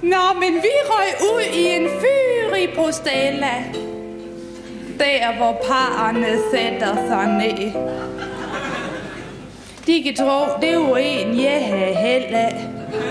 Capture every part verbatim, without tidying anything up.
Nå, men vi røg ud i en fyr i Postella. Der, hvor parerne sætter sig ned. De kan tro, det var en, jeg havde held af.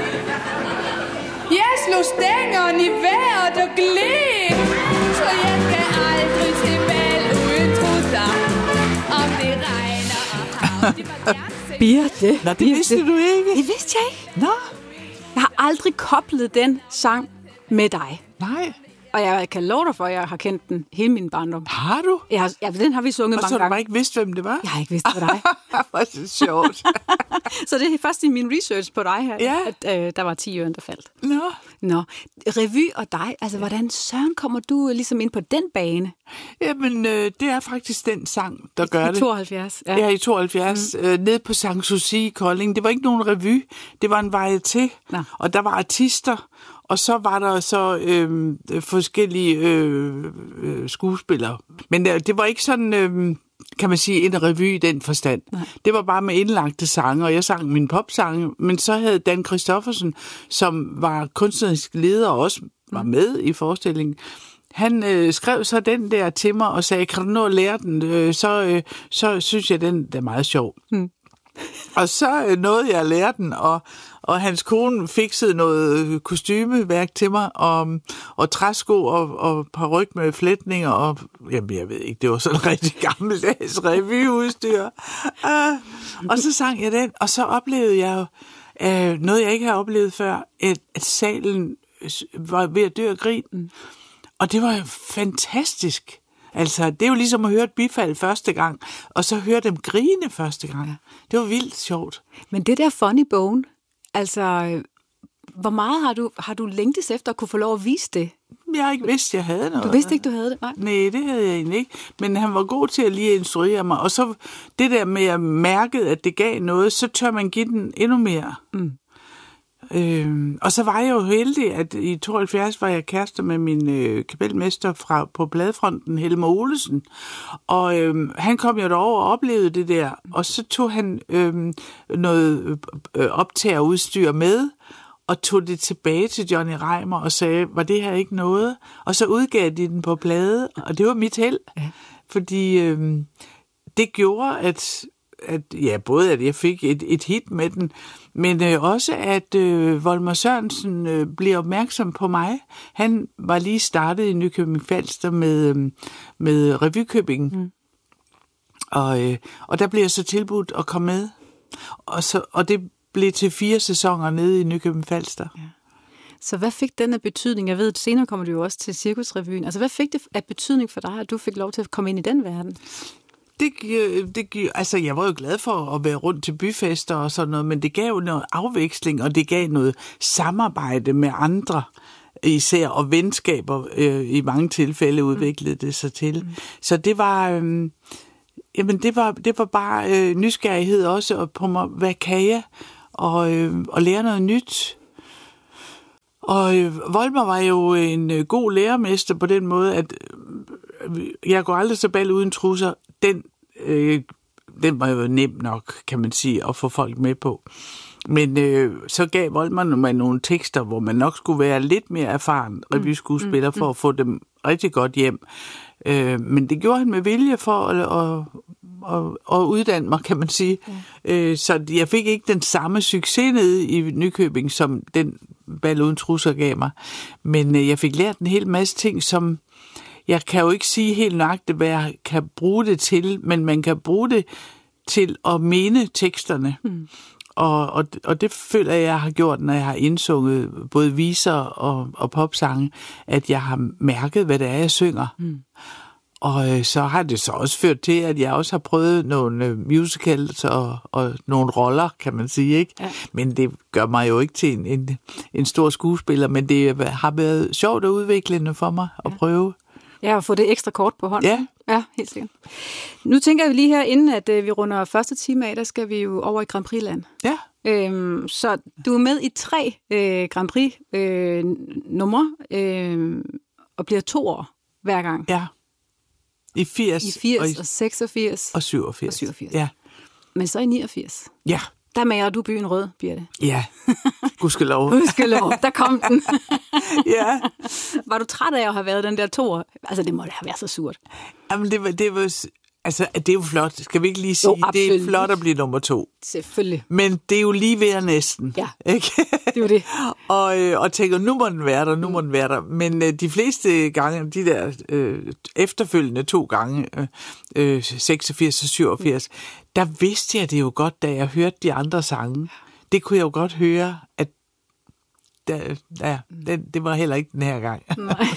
Jeg slog stængeren i vejret og gled, så jeg skal aldrig til bal uden trusser. Om det regner og hav, de må gerne se. Birte. Nå, det vidste du ikke. Det vidste jeg ikke. Nå. Jeg har aldrig koblet den sang med dig. Nej. Og jeg kan love dig for, at jeg har kendt den hele min barndom. Har du? Jeg har, ja, den har vi sunget og mange så gange. har du bare ikke vidst, hvem det var? Jeg har ikke vidst, det var dig. Hvor er det sjovt. Så det er først i min research på dig her, ja. at øh, der var ti øre, der faldt. Nå. Nå. Revy og dig, altså hvordan søren kommer du ligesom ind på den bane? Jamen, øh, det er faktisk den sang, der gør I det. tooghalvfjerds, ja. Ja, i tooghalvfjerds. Mm. Øh, nede på Sanssouci i Kolding. Det var ikke nogen revy, det var en varieté. Nå. Og der var artister, og så var der så øh, forskellige øh, øh, skuespillere. Men øh, det var ikke sådan, øh, kan man sige, en revy i den forstand. Nej. Det var bare med indlagte sange, og jeg sang mine popsange. Men så havde Dan Christoffersen, som var kunstnerisk leder og også var med i forestillingen, han øh, skrev så den der til mig og sagde, kan du nå at lære den? Øh, så, øh, så synes jeg, den er meget sjov. Mm. Og så øh, nåede jeg at lære den, og, og hans kone fiksede noget kostymeværk til mig, og, og træsko og, og paryk med flætninger, og jamen, jeg ved ikke, det var sådan rigtig gammeldags revyudstyr. Uh, og så sang jeg den, og så oplevede jeg jo uh, noget, jeg ikke havde oplevet før, at, at salen var ved at dø af grin. Mm. Og det var jo fantastisk. Altså, det er jo ligesom at høre et bifald første gang, og så høre dem grine første gang. Ja. Det var vildt sjovt. Men det der funny bone, altså, hvor meget har du, har du længtes efter at kunne få lov at vise det? Jeg har ikke vidst, jeg havde noget. Du vidste ikke, du havde det? Nej, Nej, det havde jeg egentlig ikke. Men han var god til at lige instruere mig. Og så det der med at mærke, at det gav noget, så tør man give den endnu mere. Mm. Øh, og så var jeg jo heldig, at i tooghalvfjerds var jeg kærester med min øh, kapelmester fra, på Pladefronten, Helmer Olesen. Og øh, han kom jo derover og oplevede det der. Og så tog han øh, noget øh, optagerudstyr med, og tog det tilbage til Johnny Reimer og sagde, var det her ikke noget? Og så udgav de den på plade, og det var mit held. Ja. Fordi øh, det gjorde, at, at ja, både at jeg fik et, et hit med den, men øh, også at øh, Volmer Sørensen øh, blev opmærksom på mig. Han var lige startet i Nykøbing Falster med, øh, med Revykøbing. Mm. Og, øh, og der blev jeg så tilbudt at komme med. Og, så, og det blev til fire sæsoner nede i Nykøbing Falster. Ja. Så hvad fik den af betydning? Jeg ved, at senere kommer du jo også til Cirkusrevyen. Altså hvad fik det af betydning for dig, at du fik lov til at komme ind i den verden? Det, det, altså, jeg var jo glad for at være rundt til byfester og sådan noget, men det gav jo noget afveksling, og det gav noget samarbejde med andre, især, og venskaber øh, i mange tilfælde udviklede det sig til. Mm. Så det var, øh, jamen, det var, det var bare øh, nysgerrighed også på mig, hvad kan jeg, og, øh, og lære noget nyt. Og øh, Volmer var jo en øh, god lærermester på den måde, at øh, jeg går aldrig til bal uden trusser. Den, øh, den var jo nem nok, kan man sige, at få folk med på. Men øh, så gav Volmer mig nogle tekster, hvor man nok skulle være lidt mere erfaren revyskuespiller for at få dem rigtig godt hjem. Øh, men det gjorde han med vilje for at, at, at, at uddanne mig, kan man sige. Ja. Øh, så jeg fik ikke den samme succes nede i Nykøbing, som den bal uden trusser gav mig. Men øh, jeg fik lært en hel masse ting, som jeg kan jo ikke sige helt nøjagtigt, hvad jeg kan bruge det til, men man kan bruge det til at mene teksterne. Mm. Og, og, og det føler jeg, jeg har gjort, når jeg har indsunget både viser og, og popsange, at jeg har mærket, hvad det er, jeg synger. Mm. Og øh, så har det så også ført til, at jeg også har prøvet nogle øh, musicals og, og nogle roller, kan man sige, ikke? Ja. Men det gør mig jo ikke til en, en, en stor skuespiller, men det har været sjovt og udviklende for mig at ja. prøve. Ja, at få det ekstra kort på hånden. Ja. Ja, helt sikkert. Nu tænker vi lige her, inden at øh, vi runder første time af, der skal vi jo over i Grand Prix-land. Ja. Øhm, så du er med i tre øh, Grand Prix-numre øh, øh, og bliver to år hver gang. Ja. I firs. I firs og, i, og seksogfirs. Og syvogfirs. Og syvogfirs. Ja. Men så i niogfirs. Ja. Der mager du byen rød, Birte. Ja. gudskelov. Gudskelov, der kom den. Ja. Var du træt af at have været den der toer? Altså, det må da have været så surt. Jamen, det var, det var, altså, det er jo flot. Skal vi ikke lige sige, jo, det er flot at blive nummer to. Selvfølgelig. Men det er jo lige ved at næsten. Ja, ikke? det var det. og, øh, og tænker, nu må den være der, nu må den være der. Men øh, de fleste gange, de der øh, efterfølgende to gange, øh, seksogfirs og syvogfirs, mm. der vidste jeg det jo godt, da jeg hørte de andre sange. Det kunne jeg jo godt høre, at der, ja, det, det var heller ikke den her gang. Nej.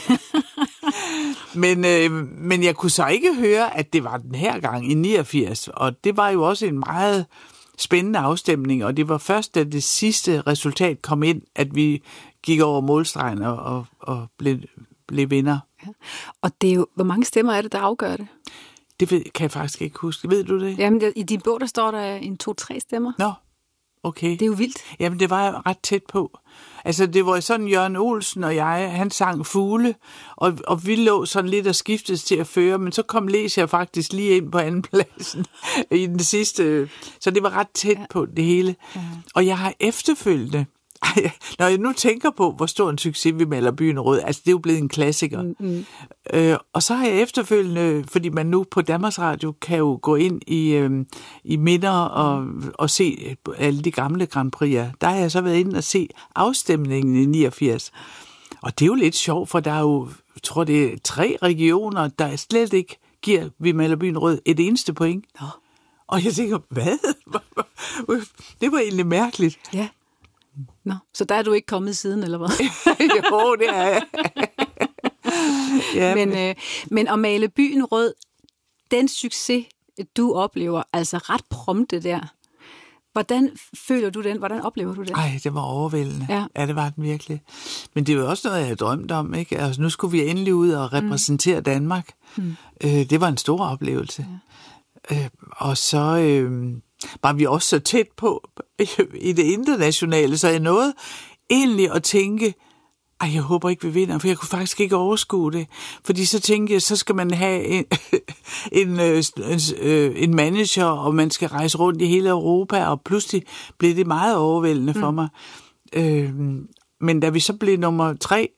men, øh, men jeg kunne så ikke høre, at det var den her gang i niogfirs, og det var jo også en meget spændende afstemning, og det var først, da det sidste resultat kom ind, at vi gik over målstregen og, og, og blev, blev vinder. Ja. Og det er jo, hvor mange stemmer er det, der afgør det? Det ved, kan jeg faktisk ikke huske. Ved du det? Jamen, i din bog, der står der en to-tre stemmer. Nå, okay. Det er jo vildt. Jamen, det var jeg ret tæt på. Altså, det var sådan, Jørgen Olsen og jeg, han sang Fugle, og, og vi lå sådan lidt og skiftes til at føre, men så kom Lesia faktisk lige ind på andenpladsen i den sidste, så det var ret tæt ja. på det hele. Ja. Og jeg har efterfølgende, når jeg nu tænker på, hvor stor en succes vi maler Byen Rød, altså det er jo blevet en klassiker. Mm-hmm. Øh, og så har jeg efterfølgende, fordi man nu på Danmarks Radio kan jo gå ind i, øh, i minder og, og se alle de gamle Grand Prix'er, der har jeg så været inde og se afstemningen i niogfirs. Og det er jo lidt sjovt, for der er jo, jeg tror det er tre regioner, der slet ikke giver Vi maler Byen Rød et eneste point. Nå. Og jeg tænker, hvad? Det var egentlig mærkeligt. Ja. Nå, så der er du ikke kommet siden, eller hvad? Jo, det er jeg. ja, men, øh, men at male Byen Rød, den succes, du oplever, altså ret prompte der, hvordan føler du den? Hvordan oplever du den? Ej, det var overvældende. Ja. ja, det var den virkelig. Men det var også noget, jeg havde drømt om, ikke? Altså, nu skulle vi endelig ud og repræsentere mm. Danmark. Mm. Øh, det var en stor oplevelse. Ja. Øh, og så... Øh, var vi også så tæt på i det internationale, så jeg nåede egentlig at tænke, ej, jeg håber ikke, vi vinder, for jeg kunne faktisk ikke overskue det. Fordi så tænkte jeg, så skal man have en, en, en, en manager, og man skal rejse rundt i hele Europa, og pludselig blev det meget overvældende for mm. mig. Øh, men da vi så blev nummer tre,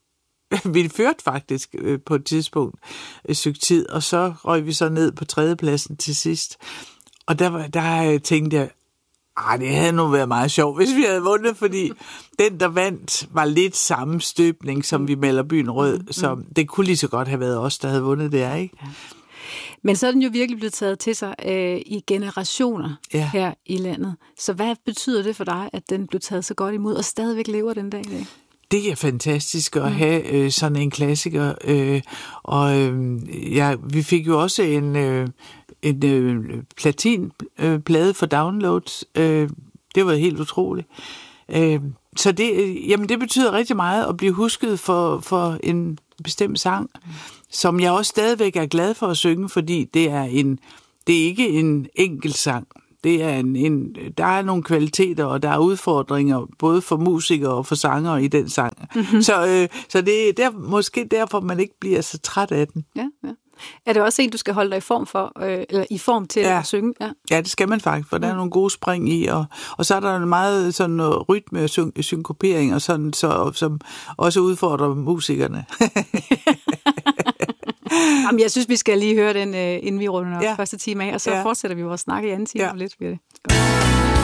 vi førte faktisk på et tidspunkt et stykke tid, og så røg vi så ned på tredjepladsen til sidst. Og der, der tænkte jeg, ah, det havde nu været meget sjovt, hvis vi havde vundet, fordi den, der vandt, var lidt samme støbning, som vi maler Byen Rød, mm, så det kunne lige så godt have været os, der havde vundet der, ikke? Ja. Men så er den jo virkelig blevet taget til sig øh, i generationer ja. her i landet. Så hvad betyder det for dig, at den blev taget så godt imod, og stadigvæk lever den dag i dag? Det er fantastisk at have øh, sådan en klassiker, øh, og øh, ja, vi fik jo også en... Øh, en øh, platinplade øh, for downloads. Øh, det var helt utroligt. Øh, så det, øh, jamen det betyder rigtig meget at blive husket for, for en bestemt sang, mm. som jeg også stadigvæk er glad for at synge, fordi det er en, det er ikke en enkelt sang. Det er en, en, der er nogle kvaliteter, og der er udfordringer, både for musikere og for sangere i den sang. Mm-hmm. Så, øh, så det er der, måske derfor, man ikke bliver så træt af den. Ja, ja. Er det også en, du skal holde dig i form for, øh, eller i form til ja. at synge? Ja. ja, det skal man faktisk, for der er nogle gode spring i, og, og så er der meget sådan rytme og syn- synkopering, og sådan, så, som også udfordrer musikerne. Jamen, jeg synes, vi skal lige høre den, øh, inden vi runder ja. første time af, og så ja. fortsætter vi vores snak i anden time ja. om lidt.